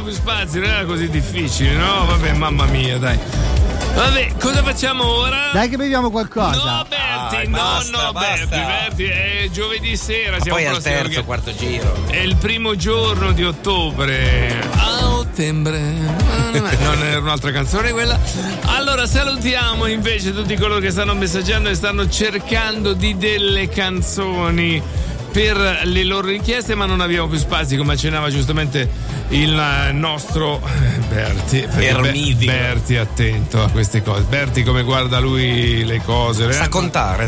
avevamo più spazio, non era così difficile, no? Vabbè, mamma mia, dai. Vabbè, cosa facciamo ora? Dai che beviamo qualcosa. No, Berti, basta. Berti, è giovedì sera. Ma poi al terzo, quarto giro. È il primo giorno di ottobre. A ottobre. Non era un'altra canzone quella. Allora, salutiamo invece tutti coloro che stanno messaggiando e stanno cercando di delle canzoni per le loro richieste, ma non abbiamo più spazi, come accennava giustamente il nostro Berti. Berti, attento a queste cose. Berti, come guarda lui le cose. Sa contare.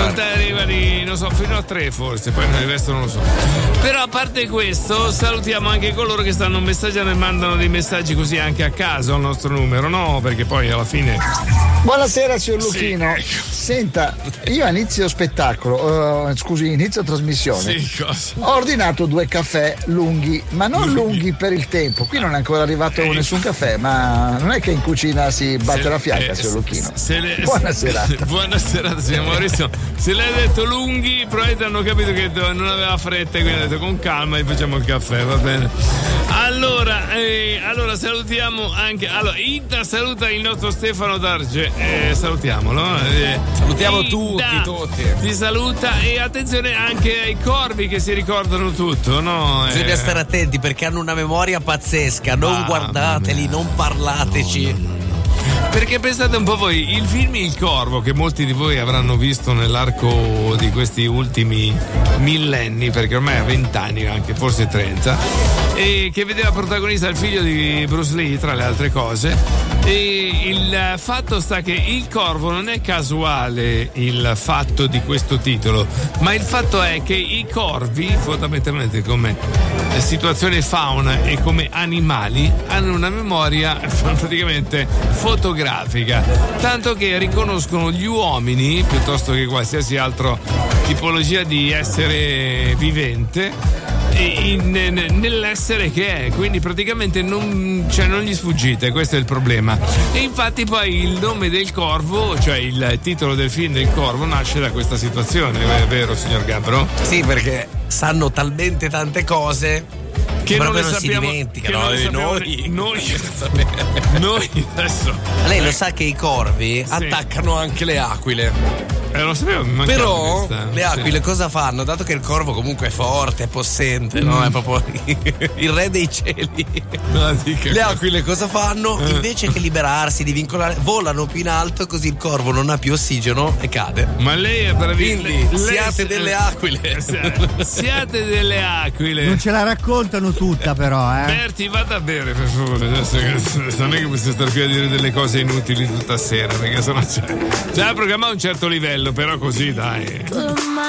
Non so, fino a 3 forse, poi il resto non lo so. Però a parte questo, salutiamo anche coloro che stanno messaggiando e mandano dei messaggi così anche a caso al nostro numero, no? Perché poi alla fine. Buonasera, signor Luchino. Sì. Senta, io a inizio spettacolo, inizio trasmissione. Sì, cosa? Ho ordinato 2 caffè lunghi, ma non lunghi per il tempo. Qui non è ancora arrivato nessun caffè, ma non è che in cucina si batte la fiacca, signor Luchino. Buona serata. Buona serata, signor Maurizio. Se lei ha detto lunghi, probabilmente hanno capito che non aveva fretta, quindi ha detto con calma e facciamo il caffè, va bene. Allora salutiamo anche. Allora, Ida saluta il nostro Stefano Darge. Salutiamolo. Salutiamo Ida tutti. Ti saluta e attenzione anche ai corvi che si ricordano tutto, no? Bisogna stare attenti perché hanno una memoria pazzesca. Non guardateli, non parlateci. No. Perché pensate un po' voi, il film Il Corvo, che molti di voi avranno visto nell'arco di questi ultimi millenni, perché ormai ha 20 anni, anche forse 30, e che vedeva protagonista il figlio di Bruce Lee, tra le altre cose. E il fatto sta che Il Corvo non è casuale il fatto di questo titolo, ma il fatto è che i corvi, fondamentalmente come situazione fauna e come animali, hanno una memoria praticamente fotografica, tanto che riconoscono gli uomini piuttosto che qualsiasi altra tipologia di essere vivente nell'essere che è, quindi praticamente non gli sfuggite, questo è il problema. E infatti poi il nome del corvo, cioè il titolo del film del Corvo, nasce da questa situazione, è vero signor Gabbro? Sì, perché sanno talmente tante cose che non le sappiamo, si dimenticano. Noi adesso. Lei lo sa che i corvi attaccano anche le aquile. Lo sapevo, però le aquile cosa fanno? Dato che il corvo comunque è forte, è possente, no? È proprio il re dei cieli. Le aquile cosa fanno? Invece che liberarsi, di vincolare, volano più in alto, così il corvo non ha più ossigeno e cade. Ma lei è bravissima. Quindi siate delle aquile. Siate delle aquile. Non ce la raccontano tutta, però, Berti, vada a bere, per favore. Non è che possiamo stare qui a dire delle cose inutili tutta sera, perché sennò c'è da programmare un certo livello, però così dai.